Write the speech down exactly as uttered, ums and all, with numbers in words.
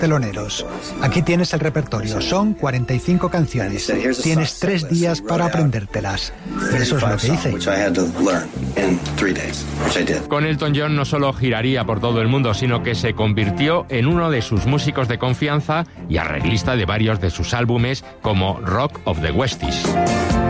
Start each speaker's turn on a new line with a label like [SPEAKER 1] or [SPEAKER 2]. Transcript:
[SPEAKER 1] teloneros. Aquí tienes el repertorio, son cuarenta y cinco canciones. Tienes tres días para aprendértelas. Y eso es lo que hice.
[SPEAKER 2] Con Elton John no solo giraría por todo el mundo, sino que se convirtió en uno de sus músicos de confianza y arreglista de varios de sus álbumes, como Rock of the Westies.